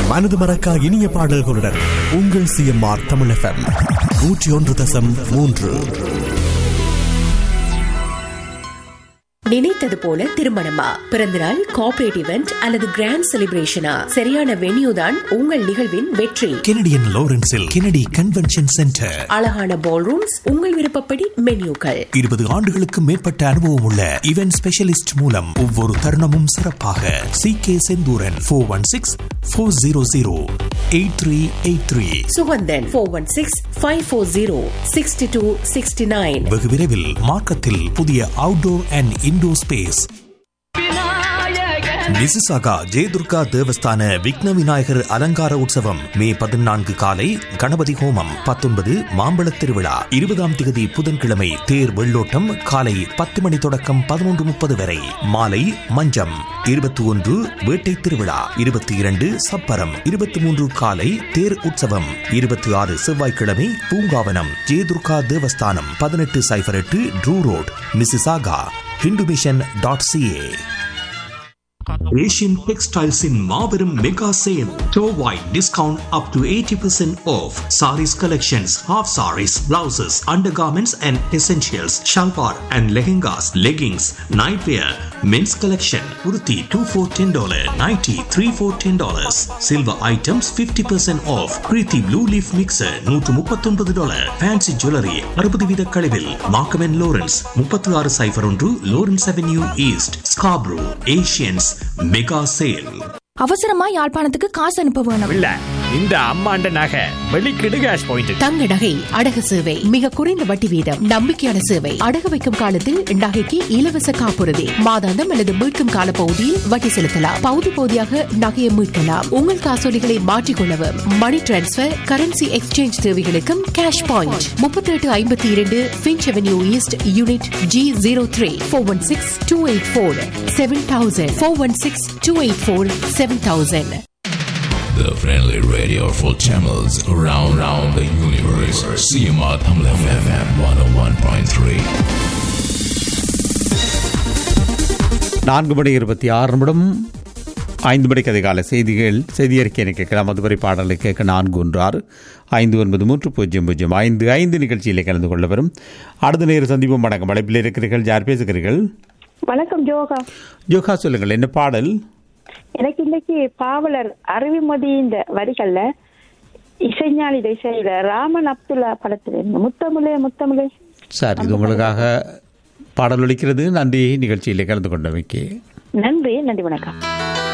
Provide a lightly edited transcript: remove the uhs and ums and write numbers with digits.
மனது மறக்கா இனிய பாடல்களுடன் உங்கள் சிஎம்ஆர் தமிழ் FM 101.3. நினைத்தது போல திருமணமா, பிறந்தநாள், கார்ப்பரேட் இவெண்ட் அல்லது கிராண்ட் செலிப்ரேஷனா, சரியான வென்யூ தான் உங்கள் நிகழ்வின் வெற்றி. Canadian லாரன்ஸில் Kennedy convention centre. அழகான பால் ரூம்ஸ், உங்கள் விருப்பப்படி மென்யூக்கள். 20 ஆண்டுகளுக்கு மேற்பட்ட அனுபவம் உள்ள இவென்ட் ஸ்பெஷலிஸ்ட் மூலம் ஒவ்வொரு தருணமும் சிறப்பாக. CK செந்தூரன் 416-400-8383. சுகந்தன் 416-540-6269. வெகு விரைவில் மார்க்கத்தில் புதிய outdoor and indoor space. Mississauga Jayadurga தேவஸ்தான விக்ன விநாயகர் அலங்கார உற்சவம் மே 14 காலை கணபதி ஹோமம், 19 மாம்பழத் திருவிழா, 20ஆம் தேதி புதன்கிழமை தேர் வெள்ளோட்டம் காலை 10 மணி தொடக்கம் 11:30 வரை. மாலை மஞ்சம், 21 வேட்டை திருவிழா, 22 சப்பரம், 23 காலை தேர் உற்சவம், 26 செவ்வாய்க்கிழமை பூங்காவனம் ஜெயதுர்கா தேவஸ்தானம், 1808 true road, Mississauga. hindumission.ca. Asian Textiles in Marverum Mega Sale. Store-wide discount up to 80% off. Saris collections, half saris, blouses, undergarments and essentials, shalwar and lehengas, leggings, nightwear, men's collection, kurti 2 for $10, nighty 3 for $10. Silver items 50% off. Preeti Blue Leaf Mixer $139. Fancy jewelry 60 வீத கழிவில். Markham & Lawrence 3601 Lawrence Avenue East, Scarborough. Asians mega sale. அவசரமா யாழ்ப்பாணத்துக்கு காசு அனுப்ப வேணும். இல்ல, இந்த அம்மாண்ட நகை வெளிக்கிடு கேஷ் பாயிண்ட். தங்க நகை அடகு சேவை, மிக குறைந்த வட்டி வீதம், நம்பிக்கையான சேவை. அடகு வைக்கும் காலத்தில் நகைக்கு இலவச காப்புறுதி, மாதாந்தம் அல்லது மீட்கும் கால பகுதியில் வட்டி செலுத்தலாம். பகுதி பகுதியாக நகையை மீட்கலாம். உங்கள் காசோலிகளை மாற்றிக்கொள்ளவும், மணி டிரான்ஸ்பர், கரன்சி எக்ஸ்சேஞ்ச் தேவைகளுக்கும் cash point. 3852 Finch Avenue East, Unit G03, 416-284-7000, 416-284-7000. The friendly radio for channels around the universe. CMR Tamil FM 101.3. 4 மணி 26 நிமிடம். 5 மணிக்கு அதிகால செய்தி அறிக்கை கேட்கலாம். அதுவரை பாடலை கேட்க 416-593-0055 நிகழ்ச்சியில் கலந்து கொள்ள வரும். அடுத்த நேரம் சந்திப்போம். வணக்கம். அழைப்பில் இருக்கிறீர்கள். யார் பேசுகிறீர்கள்? வணக்கம். ஜோகா, சொல்லுங்கள், என்ன பாடல்? எனக்கு இன்னைக்கு பாவலர் அருவிமதி இந்த வரிகள்ல இசைஞானி இசையில ராமன் அப்துல்லா படத்துல முத்தமிழே. சார், இது உங்களுக்காக பாடல் ஒலிக்கிறது. நன்றி நிகழ்ச்சியில் கலந்து கொண்டமைக்கு. நன்றி. வணக்கம்.